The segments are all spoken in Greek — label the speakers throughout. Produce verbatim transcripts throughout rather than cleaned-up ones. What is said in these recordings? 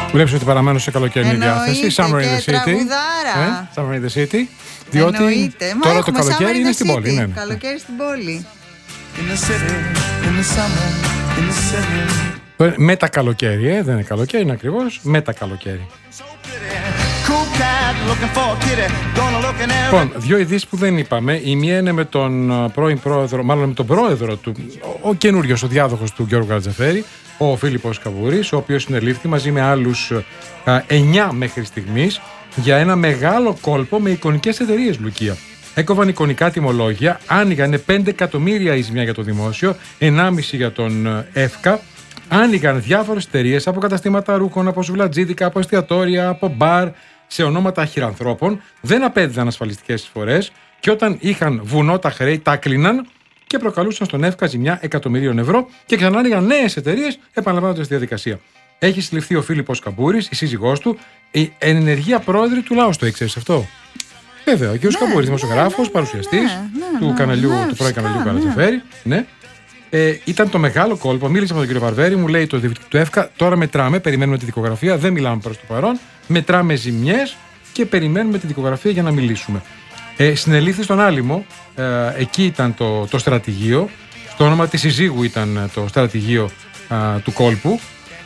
Speaker 1: Βλέπεις ότι παραμένω σε καλοκαιρινή διάθεση. Summer in the City.
Speaker 2: Ε,
Speaker 1: Summer in the City. Διότι
Speaker 2: εννοείται.
Speaker 1: τώρα
Speaker 2: Μα
Speaker 1: το καλοκαίρι είναι στην πόλη. Ναι, ναι.
Speaker 2: Καλοκαίρι στην πόλη.
Speaker 1: Με τα καλοκαίρι, ε, δεν είναι καλοκαίρι, είναι ακριβώς με τα καλοκαίρι. Λοιπόν, δύο ειδήσεις που δεν είπαμε. Η μία είναι με τον πρώην πρόεδρο, μάλλον με τον πρόεδρο του, ο, ο καινούριος, ο διάδοχος του Γιώργου Γαλατζαφέρη, ο Φίλιππος Καμπούρης, ο οποίος συνελήφθη μαζί με άλλους εννιά μέχρι στιγμής για ένα μεγάλο κόλπο με εικονικές εταιρείες, Λουκία. Έκοβαν εικονικά τιμολόγια, άνοιγαν πέντε εκατομμύρια η ζημιά για το δημόσιο, ενάμιση για τον ΕΦΚΑ. Άνοιγαν διάφορες εταιρείες από καταστήματα ρούχων, από σουβλατζίδικα, από εστιατόρια, από μπαρ, σε ονόματα χειρανθρώπων, δεν απέδιδαν ασφαλιστικές εισφορές και όταν είχαν βουνό τα χρέη, τα κλείναν και προκαλούσαν στον ΕΦΚΑ ζημιά εκατομμυρίων ευρώ και ξανά άνοιγαν νέες εταιρείες, επαναλαμβάνοντας τη διαδικασία. Έχει συλληφθεί ο Φίλιππος Καμπούρης, η σύζυγός του, η ενεργεία πρόεδρη του Λάος. Το ήξερες αυτό? Βέβαια, ο κ.
Speaker 2: Ναι,
Speaker 1: Καμπούρης, δημοσιογράφος,
Speaker 2: ναι,
Speaker 1: παρουσιαστής
Speaker 2: ναι,
Speaker 1: του,
Speaker 2: ναι,
Speaker 1: καναλιού,
Speaker 2: ναι,
Speaker 1: του πρώην καναλιού
Speaker 2: ναι.
Speaker 1: Γαλατζαφέρη. Ναι. Ε, ήταν το μεγάλο κόλπο. Μίλησα με τον κύριο Βαρβέρη, μου λέει το διευθυντή του ΕΦΚΑ. Τώρα μετράμε, περιμένουμε τη δικογραφία. Δεν μιλάμε προς το παρόν. Μετράμε ζημιές και περιμένουμε τη δικογραφία για να μιλήσουμε. Ε, συνελήφθη στον Άλυμο. Ε, εκεί ήταν το, το στρατηγείο. Στο όνομα της συζύγου ήταν το στρατηγείο α, του κόλπου.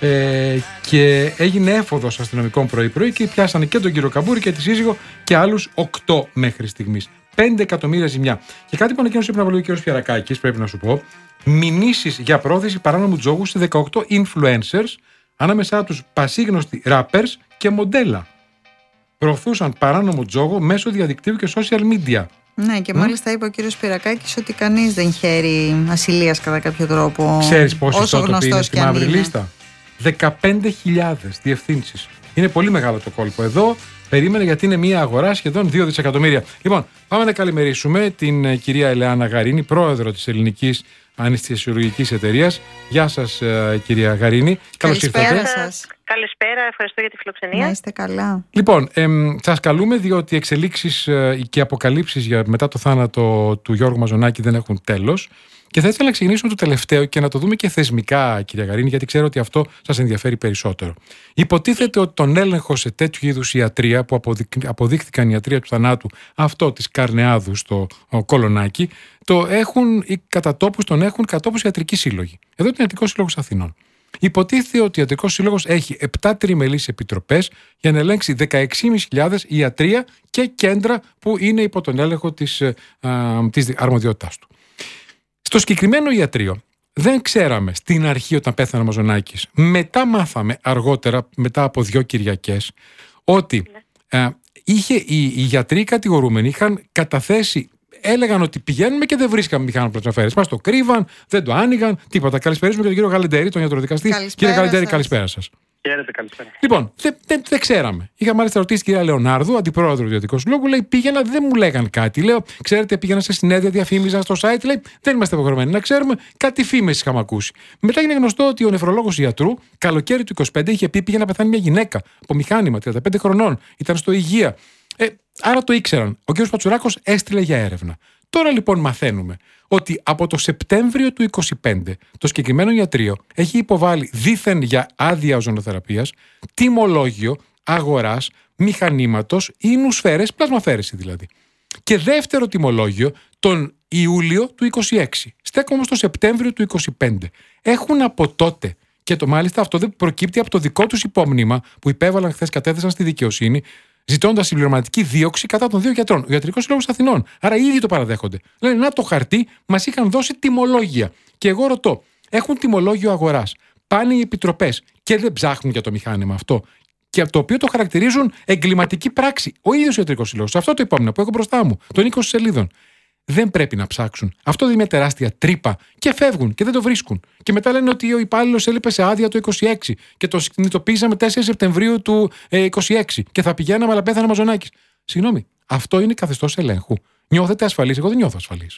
Speaker 1: Ε, και έγινε έφοδος αστυνομικών πρωί-πρωί και πιάσανε και τον κύριο Καμπούρη και τη σύζυγο και άλλους οκτώ μέχρι στιγμής. πέντε εκατομμύρια ζημιά. Και κάτι που ανακοίνωσε πριν από λίγο ο κ. Πιαρακάκης, πρέπει να σου πω. Μηνύσεις για πρόθεση παράνομου τζόγου σε δεκαοκτώ influencers, ανάμεσά τους πασίγνωστοι rappers και μοντέλα. Προωθούσαν παράνομο τζόγο μέσω διαδικτύου και social media.
Speaker 2: Ναι, και mm? μάλιστα είπε ο κύριος Πιρακάκης ότι κανείς δεν χαίρει ασυλίας κατά κάποιο τρόπο.
Speaker 1: Ξέρεις πόσοι ιστότοποι είναι στη μαύρη
Speaker 2: είναι.
Speaker 1: λίστα? δεκαπέντε χιλιάδες διευθύνσεις. Είναι πολύ μεγάλο το κόλπο εδώ. Περίμενε γιατί είναι μια αγορά σχεδόν δύο δισεκατομμύρια. Λοιπόν, πάμε να καλημερίσουμε την ε, κυρία Ελεάνα Γαρίνη, πρόεδρο της Ελληνικής Αναισθησιολογικής Εταιρείας. Γεια σας, ε, κυρία Γαρίνη. Καλώς ήρθατε.
Speaker 3: Σας. Καλησπέρα, ευχαριστώ για τη φιλοξενία.
Speaker 2: Να είστε καλά.
Speaker 1: Λοιπόν, ε, σας καλούμε διότι οι εξελίξεις ε, και αποκαλύψεις για, μετά το θάνατο του Γιώργου Μαζονάκη δεν έχουν τέλος. Και θα ήθελα να ξεκινήσουμε το τελευταίο και να το δούμε και θεσμικά, κυρία Γαρίνη, γιατί ξέρω ότι αυτό σας ενδιαφέρει περισσότερο. Υποτίθεται ότι τον έλεγχο σε τέτοιου είδους ιατρία, που αποδείχθηκαν η ιατρία του θανάτου, αυτό της Καρνεάδου στο Κολονάκι, το έχουν, οι κατατόπους τον έχουν κατόπους ιατρικοί σύλλογοι. Εδώ είναι ο Ιατρικός Σύλλογος Αθηνών. Υποτίθεται ότι ο Ιατρικός Σύλλογος έχει επτά τριμελείς επιτροπές για να ελέγξει δεκαέξι χιλιάδες πεντακόσια ιατρία και κέντρα που είναι υπό τον έλεγχο της, α, της αρμοδιότητάς του. Στο συγκεκριμένο ιατρείο δεν ξέραμε στην αρχή όταν πέθανε ο Μαζονάκης. Μετά μάθαμε αργότερα, μετά από δύο Κυριακές, ότι ε, είχε, οι, οι γιατροί κατηγορούμενοι είχαν καταθέσει, έλεγαν ότι πηγαίνουμε και δεν βρίσκαμε μηχάνημα πρωτοσφαίρες. Μας το κρύβαν, δεν το άνοιγαν, τίποτα. Καλησπέριζουμε και τον κύριο Γαλεντέρη, τον ιατροδικαστή.
Speaker 2: Καλησπέρα
Speaker 1: Κύριε Γαλεντέρη,
Speaker 2: σας.
Speaker 1: καλησπέρα σας.
Speaker 4: Χαίρετε, καλησπέρα.
Speaker 1: Λοιπόν, δεν δε, δε ξέραμε. Είχα μάλιστα ρωτήσει την κυρία Λεωνάρδου, αντιπρόεδρο του Ιατρικού Συλλόγου, λέει: πήγαινα, δεν μου λέγαν κάτι. Λέω: ξέρετε, πήγαινα σε συνέδρια, διαφήμιζαν στο site. Λέει: δεν είμαστε υποχρεωμένοι να ξέρουμε, κάτι φήμες είχαμε ακούσει. Μετά έγινε γνωστό ότι ο νεφρολόγος ιατρού, καλοκαίρι του είκοσι πέντε, είχε πει: πήγε να πεθάνει μια γυναίκα από μηχάνημα, τριάντα πέντε χρονών, ήταν στο υγεία. Ε, άρα το ήξεραν. Ο κ. Πατσουράκος έστειλε για έρευνα. Τώρα λοιπόν μαθαίνουμε ότι από το Σεπτέμβριο του είκοσι πέντε το συγκεκριμένο ιατρείο έχει υποβάλει δήθεν για άδεια οζονοθεραπείας τιμολόγιο αγοράς μηχανήματος ή νουσφαίρες, πλασμαφέρεση δηλαδή. Και δεύτερο τιμολόγιο τον Ιούλιο του είκοσι έξι. Στέκομαι όμως το Σεπτέμβριο του είκοσι πέντε. Έχουν από τότε, και το μάλιστα αυτό δεν προκύπτει από το δικό τους υπόμνημα που υπέβαλαν χθες, κατέθεσαν στη δικαιοσύνη, ζητώντας συμπληρωματική δίωξη κατά των δύο γιατρών. Ο Ιατρικός Σύλλογος Αθηνών. Άρα οι ίδιοι το παραδέχονται. Λένε: να το χαρτί, μας είχαν δώσει τιμολόγια. Και εγώ ρωτώ, έχουν τιμολόγιο αγοράς. Πάνε οι επιτροπές και δεν ψάχνουν για το μηχάνημα αυτό. Και το οποίο το χαρακτηρίζουν εγκληματική πράξη. Ο ίδιος ο Ιατρικός Σύλλογος. Αυτό το υπόμνημα που έχω μπροστά μου, των είκοσι σελίδων. Δεν πρέπει να ψάξουν. Αυτό είναι μια τεράστια τρύπα. Και φεύγουν και δεν το βρίσκουν. Και μετά λένε ότι ο υπάλληλος έλειπε σε άδεια το είκοσι έξι και το συνειδητοποίησαμε τέσσερις Σεπτεμβρίου του είκοσι έξι και θα πηγαίναμε, αλλά πέθανε ο Μαζονάκης. Συγγνώμη, αυτό είναι καθεστώς ελέγχου. Νιώθετε ασφαλείς? Εγώ δεν νιώθω ασφαλής.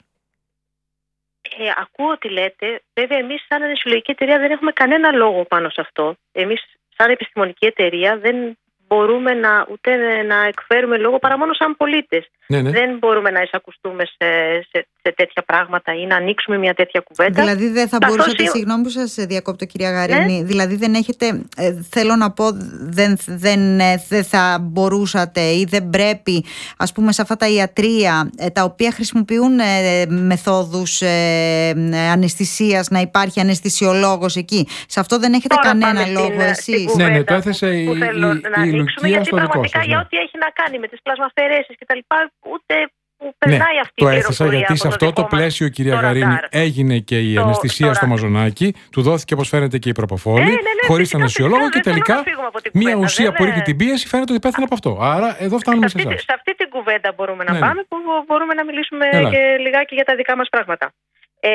Speaker 3: Ε, ακούω τι λέτε. Βέβαια, εμείς, σαν συλλογική εταιρεία, δεν έχουμε κανένα λόγο πάνω σε αυτό. Εμείς, σαν επιστημονική εταιρεία, δεν μπορούμε να, ούτε να εκφέρουμε λόγο παρά μόνο σαν πολίτες.
Speaker 1: Ναι, ναι.
Speaker 3: Δεν μπορούμε να εισακουστούμε σε, σε, σε τέτοια πράγματα ή να ανοίξουμε μια τέτοια κουβέντα.
Speaker 2: Δηλαδή δεν θα
Speaker 3: Καθώς
Speaker 2: μπορούσατε,
Speaker 3: η-
Speaker 2: συγγνώμη που σας διακόπτω κυρία Γαρίνη,
Speaker 3: Ναι.
Speaker 2: δηλαδή δεν έχετε, ε, θέλω να πω, δεν, δεν, ε, δεν θα μπορούσατε ή δεν πρέπει, ας πούμε, σε αυτά τα ιατρεία ε, τα οποία χρησιμοποιούν ε, μεθόδους ε, ε, αναισθησίας, να υπάρχει αναισθησιολόγος εκεί. Σε αυτό δεν έχετε
Speaker 3: Τώρα
Speaker 2: κανένα
Speaker 3: πάμε στην-
Speaker 2: λόγο
Speaker 3: στην
Speaker 2: εσείς.
Speaker 3: κουβέντα
Speaker 1: Ναι, ναι, το
Speaker 3: που-
Speaker 1: έθεσε η-
Speaker 3: που θέλω
Speaker 1: η-
Speaker 3: να
Speaker 1: η
Speaker 3: ανοίξουμε,
Speaker 1: Λουκία
Speaker 3: γιατί
Speaker 1: στο δικό
Speaker 3: πραγματικά
Speaker 1: σας,
Speaker 3: για
Speaker 1: ναι.
Speaker 3: ό,τι έχει να κάνει με τις πλασμαφαιρέσεις και τα λοιπά, ούτε που
Speaker 1: Ναι,
Speaker 3: περνάει αυτή
Speaker 1: το
Speaker 3: η
Speaker 1: έθεσα
Speaker 3: πληροφορία
Speaker 1: γιατί
Speaker 3: από
Speaker 1: σε αυτό
Speaker 3: δικό
Speaker 1: το
Speaker 3: μας
Speaker 1: πλαίσιο, κυρία
Speaker 3: το
Speaker 1: Γαρίνη,
Speaker 3: ραντάρ.
Speaker 1: έγινε και η
Speaker 3: Το-
Speaker 1: αναισθησία
Speaker 3: το
Speaker 1: στο
Speaker 3: ρα-
Speaker 1: Μαζονάκι, του δόθηκε όπως φαίνεται και η
Speaker 3: Ε,
Speaker 1: προποφόλη,
Speaker 3: ναι, ναι,
Speaker 1: χωρίς
Speaker 3: φυσικά,
Speaker 1: αναισθησιολόγο
Speaker 3: φυσικά,
Speaker 1: και
Speaker 3: δεν θέλω
Speaker 1: τελικά
Speaker 3: να φύγουμε από την
Speaker 1: μια
Speaker 3: κουβέντα,
Speaker 1: ουσία
Speaker 3: δεν
Speaker 1: που ρίχνει
Speaker 3: είναι-
Speaker 1: την πίεση φαίνεται ότι πέθανε από αυτό. Άρα εδώ φτάνουμε σε
Speaker 3: σε, αυτή,
Speaker 1: εσάς.
Speaker 3: σε αυτή την κουβέντα μπορούμε να
Speaker 1: Ναι, ναι.
Speaker 3: πάμε, που μπορούμε να μιλήσουμε
Speaker 1: Έλα.
Speaker 3: και λιγάκι για τα δικά μας πράγματα. Ε,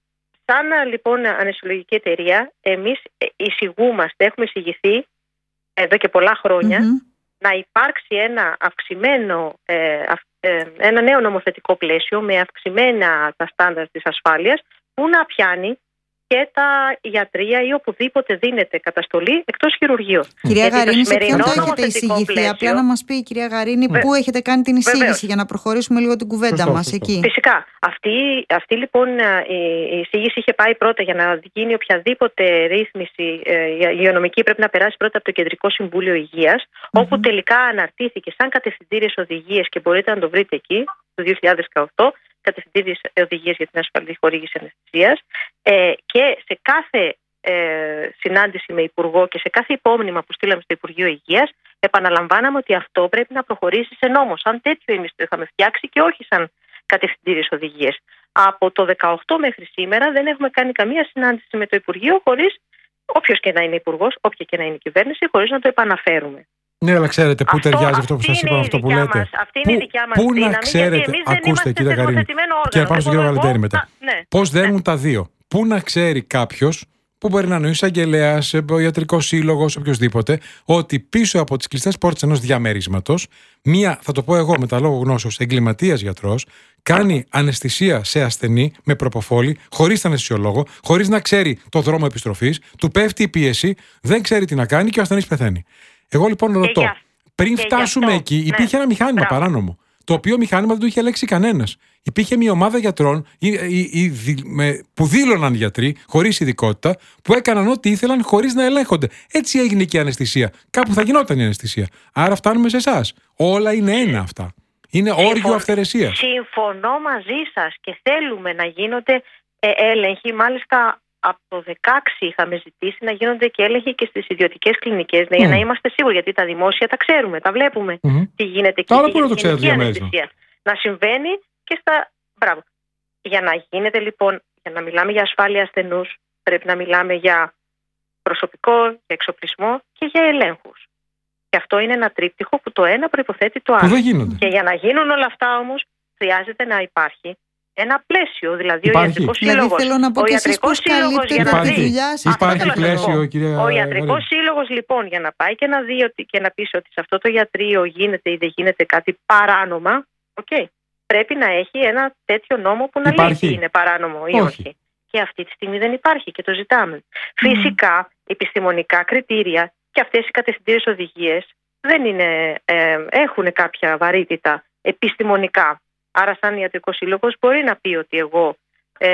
Speaker 3: σαν λοιπόν αναισθησιολογική εταιρεία, εμείς ε, εισηγούμαστε, έχουμε εισηγηθεί εδώ και πολλά χρόνια,
Speaker 2: Μμμ.
Speaker 3: να υπάρξει ένα αυξημένο, ε, αυ- ε, ένα νέο νομοθετικό πλαίσιο με αυξημένα τα στάνταρ της ασφάλειας, που να πιάνει και τα ιατρεία ή οπουδήποτε δίνεται καταστολή εκτός χειρουργείου.
Speaker 2: Κυρία
Speaker 3: Γιατί το
Speaker 2: Γαρίνη, σε ποιον
Speaker 3: σημερινό
Speaker 2: το έχετε
Speaker 3: νομοθετικό
Speaker 2: εισηγηθεί?
Speaker 3: πλαίσιο-
Speaker 2: Απλά να μας πει η κυρία Γαρίνη
Speaker 3: Βε-
Speaker 2: πού έχετε κάνει την εισήγηση
Speaker 3: Βεβαίως.
Speaker 2: για να προχωρήσουμε λίγο την κουβέντα
Speaker 1: Σωστό,
Speaker 2: μας
Speaker 1: σωστό.
Speaker 2: εκεί.
Speaker 3: Φυσικά. Αυτή, αυτή λοιπόν η η εισήγηση είχε πάει πρώτα για να γίνει οποιαδήποτε ρύθμιση ε, υγειονομική, πρέπει να περάσει πρώτα από το Κεντρικό Συμβούλιο Υγείας, όπου τελικά αναρτήθηκε σαν κατευθυντήριες οδηγίες και μπορείτε να το βρείτε εκεί, το δύο χιλιάδες δεκαοκτώ, κατευθυντήριες οδηγίες για την ασφαλή χορήγηση αναισθησίας, ε, και σε κάθε ε, συνάντηση με υπουργό και σε κάθε υπόμνημα που στείλαμε στο Υπουργείο Υγείας, επαναλαμβάναμε ότι αυτό πρέπει να προχωρήσει σε νόμο. Σαν τέτοιο εμείς το είχαμε φτιάξει και όχι σαν κατευθυντήριες οδηγίες. Από το δεκαοκτώ μέχρι σήμερα δεν έχουμε κάνει καμία συνάντηση με το Υπουργείο, χωρίς, όποιος και να είναι υπουργός, όποια και να είναι η κυβέρνηση, χωρίς να το επαναφέρουμε.
Speaker 1: Ναι, αλλά ξέρετε πού
Speaker 3: Αυτό-
Speaker 1: ταιριάζει αυτό που
Speaker 3: αυτή
Speaker 1: σας
Speaker 3: είναι
Speaker 1: είπα,
Speaker 3: η
Speaker 1: αυτό που
Speaker 3: δικιά
Speaker 1: λέτε.
Speaker 3: μας- αυτή είναι η
Speaker 1: Πού-
Speaker 3: δικιά μας
Speaker 1: Πού να
Speaker 3: δύναμη, γιατί
Speaker 1: ξέρετε,
Speaker 3: εμείς δεν
Speaker 1: ακούστε
Speaker 3: είμαστε
Speaker 1: κύριε Γαρίνη,
Speaker 3: θεσμοθετημένο όργανο.
Speaker 1: και να πάμε στον
Speaker 3: Δεν
Speaker 1: κύριο
Speaker 3: μπορώ
Speaker 1: Βαλεντέρη
Speaker 3: εγώ
Speaker 1: μετά.
Speaker 3: να- ναι.
Speaker 1: Πώς δένουν τα δύο. Πού να ξέρει κάποιος, που μπορεί να είναι ο εισαγγελέας, ο ιατρικός σύλλογος, οποιοδήποτε, ότι πίσω από τις κλειστές πόρτες ενός διαμερίσματος, μία, θα το πω εγώ με τα λόγω γνώσεως, εγκληματίας γιατρός, κάνει αναισθησία σε ασθενή με προποφόλη, χωρίς αναισθησιολόγο, χωρίς να ξέρει το δρόμο επιστροφής, του πέφτει η πίεση, δεν ξέρει τι να κάνει και ο ασθενής πεθαίνει. Εγώ λοιπόν ρωτώ,
Speaker 3: για-
Speaker 1: πριν
Speaker 3: και γι'
Speaker 1: φτάσουμε
Speaker 3: αυτό,
Speaker 1: εκεί,
Speaker 3: ναι.
Speaker 1: υπήρχε ένα μηχάνημα
Speaker 3: Μπράβο.
Speaker 1: παράνομο. Το οποίο μηχάνημα δεν το είχε ελέγξει κανένας. Υπήρχε μια ομάδα γιατρών ή- ή- ή δη- με- που δήλωναν γιατροί, χωρίς ειδικότητα, που έκαναν ό,τι ήθελαν χωρίς να ελέγχονται. Έτσι έγινε και η αναισθησία. Κάπου θα γινόταν η αναισθησία. Άρα φτάνουμε σε εσάς. Όλα είναι ένα αυτά. Είναι όργιο
Speaker 3: Συμφων-
Speaker 1: αυθαιρεσίας.
Speaker 3: Συμφωνώ μαζί σας και θέλουμε να γίνονται ε, έλεγχοι. Μάλιστα από το δεκαέξι είχαμε ζητήσει να γίνονται και έλεγχοι και στις ιδιωτικές κλινικές, ναι, για
Speaker 1: Μμ.
Speaker 3: να είμαστε σίγουροι, γιατί τα δημόσια τα ξέρουμε, τα βλέπουμε
Speaker 1: Μμμ.
Speaker 3: τι γίνεται εκεί.
Speaker 1: Τώρα
Speaker 3: και
Speaker 1: πού να
Speaker 3: για
Speaker 1: το
Speaker 3: την
Speaker 1: ξέρετε
Speaker 3: γενική
Speaker 1: διαμέρισμα.
Speaker 3: αναισθησία. Να συμβαίνει και στα... Μπράβο. Για να γίνεται λοιπόν, για να μιλάμε για ασφάλεια ασθενούς, πρέπει να μιλάμε για προσωπικό, για εξοπλισμό και για ελέγχους. Και αυτό είναι ένα τρίπτυχο που το ένα προϋποθέτει το
Speaker 1: Που
Speaker 3: άλλο.
Speaker 1: δεν γίνονται.
Speaker 3: Και για να γίνουν όλα αυτά όμως χρειάζεται να υπάρχει ένα πλαίσιο, δηλαδή
Speaker 1: Υπάρχει.
Speaker 3: ο ιατρικός
Speaker 2: Δηλαδή
Speaker 3: σύλλογος.
Speaker 2: θέλω να πω
Speaker 3: Ο
Speaker 2: και εσείς
Speaker 3: ιατρικός
Speaker 2: πώς
Speaker 3: σύλλογος
Speaker 2: καλύπτετε
Speaker 3: για να
Speaker 2: τη
Speaker 1: Υπάρχει.
Speaker 3: δει.
Speaker 2: δουλειά σας.
Speaker 3: Αυτό
Speaker 1: Υπάρχει
Speaker 3: θέλω να σας πω.
Speaker 1: πλαίσιο, κυρία
Speaker 3: Ο ιατρικός
Speaker 1: Γαρίνη.
Speaker 3: σύλλογος λοιπόν για να πάει και να δει ότι, και να πει ότι σε αυτό το ιατρείο γίνεται ή δεν γίνεται κάτι παράνομα, okay, πρέπει να έχει ένα τέτοιο νόμο που να
Speaker 1: Υπάρχει.
Speaker 3: λέει τι είναι παράνομο ή
Speaker 1: Όχι.
Speaker 3: όχι. Και αυτή τη στιγμή δεν υπάρχει και το ζητάμε. Φυσικά, επιστημονικά κριτήρια και αυτές οι κατευθυντήριες οδηγίες δεν είναι, ε, έχουν κάποια βαρύτητα επιστημονικά. Άρα σαν ιατρικός σύλλογος μπορεί να πει ότι εγώ ε,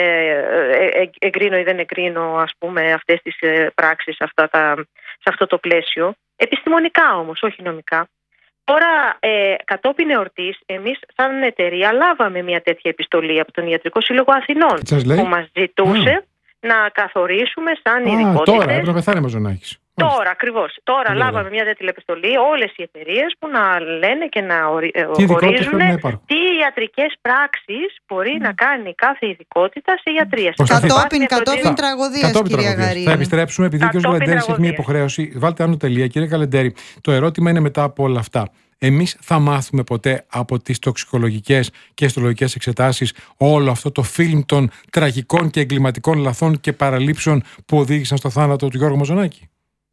Speaker 3: ε, εγκρίνω ή δεν εγκρίνω, ας πούμε, αυτές τις ε, πράξεις αυτά τα, σε αυτό το πλαίσιο. Επιστημονικά όμως, όχι νομικά. Τώρα, ε, κατόπιν εορτής, εμείς σαν εταιρεία λάβαμε μια τέτοια επιστολή από τον Ιατρικό Σύλλογο Αθηνών,
Speaker 1: Τι σας λέει?
Speaker 3: που μας ζητούσε να καθορίσουμε σαν
Speaker 1: Α,
Speaker 3: ειδικότητες.
Speaker 1: τώρα έπρεπε να πεθάνει ο Μαζονάκης.
Speaker 3: Τώρα, ακριβώς. Τώρα
Speaker 1: Ωραία.
Speaker 3: λάβαμε μια τέτοια επιστολή, όλες οι εταιρείες που να λένε και να ορι- ε,
Speaker 1: Τι ειδικότητες
Speaker 3: ορίζουν
Speaker 1: πρέπει να υπάρχουν.
Speaker 3: τι ιατρικές πράξεις μπορεί να κάνει κάθε ειδικότητα σε ιατρία.
Speaker 1: Προς τα
Speaker 2: Κατόπιν,
Speaker 3: Βάση
Speaker 2: κατόπιν
Speaker 3: φροντίδα-
Speaker 2: τραγωδίας,
Speaker 1: Κατόπιν
Speaker 2: κυρία
Speaker 1: τραγωδίας.
Speaker 2: Γαρίνη.
Speaker 1: Θα επιστρέψουμε, επειδή ο κ.
Speaker 3: Κατόπιν
Speaker 1: Βαλεντέρης έχει μια
Speaker 3: τραγωδίας.
Speaker 1: υποχρέωση. Βάλτε άνω τελεία, κύριε Καλεντέρη. Το ερώτημα είναι μετά από όλα αυτά. Εμείς θα μάθουμε ποτέ από τις τοξικολογικές και αισθητολογικές εξετάσεις όλο αυτό το φιλμ των τραγικών και εγκληματικών λαθών και παραλήψεων που οδήγησαν στο θάνατο του Γιώργου Μαζονάκη?